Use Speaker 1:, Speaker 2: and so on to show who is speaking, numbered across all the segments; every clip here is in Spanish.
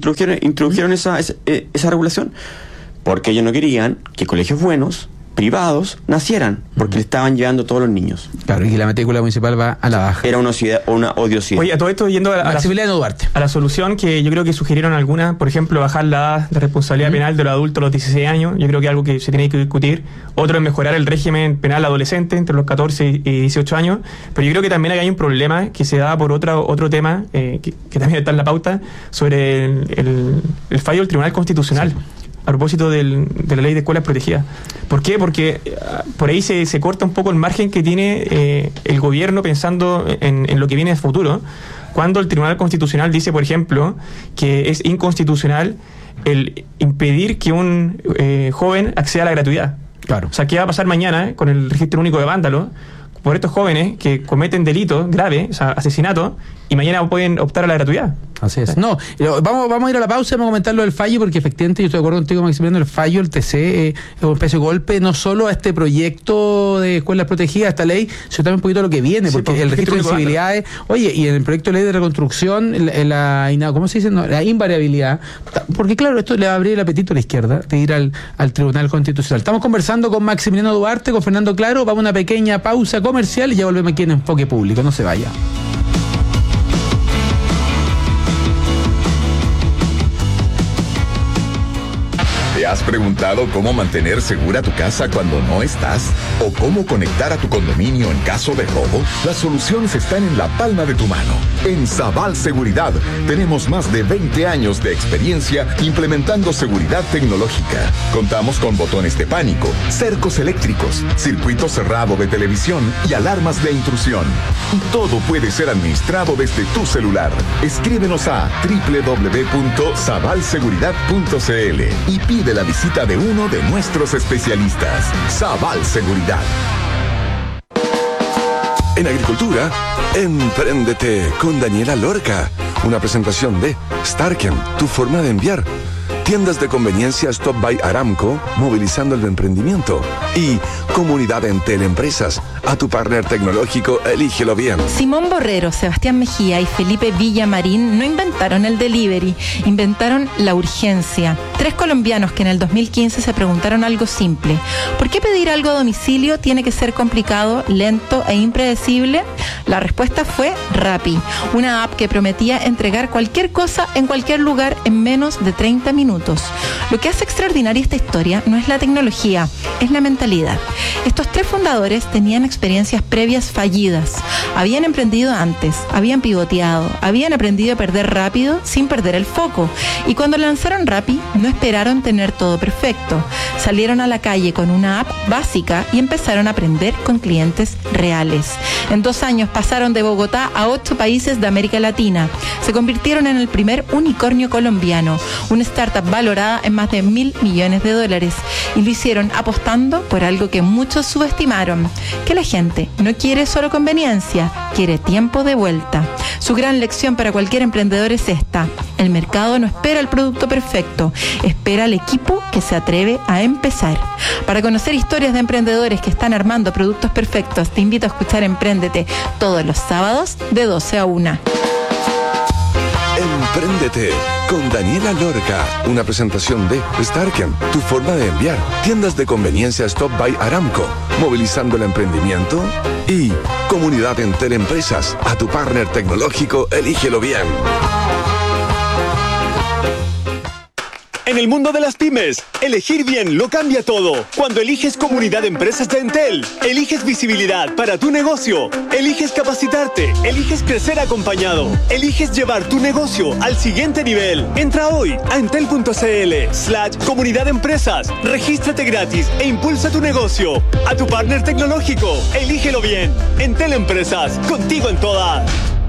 Speaker 1: introdujeron esa regulación? Porque ellos no querían que colegios buenos, privados, nacieran, porque le estaban llevando todos los niños.
Speaker 2: Claro, y que la matrícula municipal va a la baja.
Speaker 1: Era una odiosidad.
Speaker 3: Oye, a todo esto, yendo a la solución que yo creo que sugirieron algunas, por ejemplo, bajar la edad de responsabilidad penal de los adultos a los 16 años, yo creo que es algo que se tiene que discutir. Otro es mejorar el régimen penal adolescente entre los 14 y 18 años, pero yo creo que también hay un problema que se da por otro tema, que también está en la pauta, sobre el fallo del Tribunal Constitucional. Sí. A propósito de la ley de escuelas protegidas. ¿Por qué? Porque por ahí se corta un poco el margen que tiene el gobierno pensando en lo que viene en el futuro, cuando el Tribunal Constitucional dice, por ejemplo, que es inconstitucional el impedir que un joven acceda a la gratuidad.
Speaker 2: Claro.
Speaker 3: O sea, ¿qué va a pasar mañana con el registro único de vándalos por estos jóvenes que cometen delitos graves, o sea, asesinatos, y mañana pueden optar a la gratuidad?
Speaker 2: Así es. No, vamos a ir a la pausa y vamos a comentar lo del fallo, porque efectivamente yo estoy de acuerdo contigo, Maximiliano, el fallo, el TC, es un especie de golpe no solo a este proyecto de escuelas protegidas, a esta ley, sino también un poquito a lo que viene, sí, porque el registro de invisibilidades, oye, y en el proyecto de ley de reconstrucción, ¿cómo se dice? No, la invariabilidad, porque claro, esto le va a abrir el apetito a la izquierda de ir al Tribunal Constitucional. Estamos conversando con Maximiliano Duarte, con Fernando Claro, vamos a una pequeña pausa comercial y ya volvemos aquí en Enfoque Público, no se vaya.
Speaker 4: ¿Te has preguntado cómo mantener segura tu casa cuando no estás? ¿O cómo conectar a tu condominio en caso de robo? Las soluciones están en la palma de tu mano. En Sabal Seguridad tenemos más de 20 años de experiencia implementando seguridad tecnológica. Contamos con botones de pánico, cercos eléctricos, circuito cerrado de televisión y alarmas de intrusión. Y todo puede ser administrado desde tu celular. Escríbenos a www.sabalseguridad.cl y pide la visita de uno de nuestros especialistas. Sabal Seguridad.
Speaker 5: En agricultura, empréndete con Daniela Lorca. Una presentación de Starken, tu forma de enviar. Tiendas de conveniencia Stop by Aramco, movilizando el emprendimiento. Y Comunidad Entel Empresas, a tu partner tecnológico, elígelo bien.
Speaker 6: Simón Borrero, Sebastián Mejía y Felipe Villamarín no inventaron el delivery, inventaron la urgencia. 3 colombianos que en el 2015 se preguntaron algo simple: ¿por qué pedir algo a domicilio tiene que ser complicado, lento e impredecible? La respuesta fue Rappi, una app que prometía entregar cualquier cosa en cualquier lugar en menos de 30 minutos. Lo que hace extraordinaria esta historia no es la tecnología, es la mentalidad. Estos 3 fundadores tenían experiencias previas fallidas. Habían emprendido antes, habían pivoteado, habían aprendido a perder rápido sin perder el foco. Y cuando lanzaron Rappi, no esperaron tener todo perfecto. Salieron a la calle con una app básica y empezaron a aprender con clientes reales. En 2 años pasaron de Bogotá a 8 países de América Latina. Se convirtieron en el primer unicornio colombiano, una startup valorada en más de $1.000 millones. Y lo hicieron apostando por algo que muchos subestimaron: que la gente no quiere solo conveniencia, quiere tiempo de vuelta. Su gran lección para cualquier emprendedor es esta: el mercado no espera el producto perfecto, espera al equipo que se atreve a empezar. Para conocer historias de emprendedores que están armando productos perfectos, te invito a escuchar Empréndete todos los sábados de 12 a 1.
Speaker 5: Empréndete con Daniela Lorca, una presentación de Starken, tu forma de enviar. Tiendas de conveniencia Stop by Aramco, movilizando el emprendimiento. Y Comunidad Entel Empresas, a tu partner tecnológico, elígelo bien.
Speaker 7: En el mundo de las pymes, elegir bien lo cambia todo. Cuando eliges Comunidad de Empresas de Entel, eliges visibilidad para tu negocio, eliges capacitarte, eliges crecer acompañado, eliges llevar tu negocio al siguiente nivel. Entra hoy a entel.cl/Comunidad de Empresas, regístrate gratis e impulsa tu negocio. A tu partner tecnológico, elígelo bien. Entel Empresas, contigo en todas.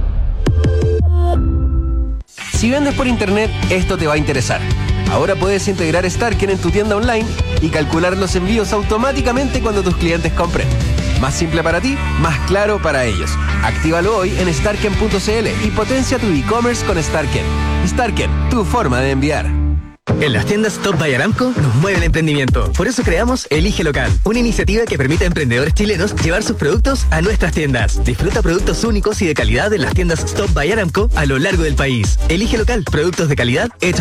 Speaker 8: Si vendes por internet, esto te va a interesar. Ahora puedes integrar Starken en tu tienda online y calcular los envíos automáticamente cuando tus clientes compren. Más simple para ti, más claro para ellos. Actívalo hoy en starken.cl y potencia tu e-commerce con Starken. Starken, tu forma de enviar.
Speaker 9: En las tiendas Stop by Aramco nos mueve el emprendimiento. Por eso creamos Elige Local, una iniciativa que permite a emprendedores chilenos llevar sus productos a nuestras tiendas. Disfruta productos únicos y de calidad en las tiendas Stop by Aramco a lo largo del país. Elige Local, productos de calidad hechos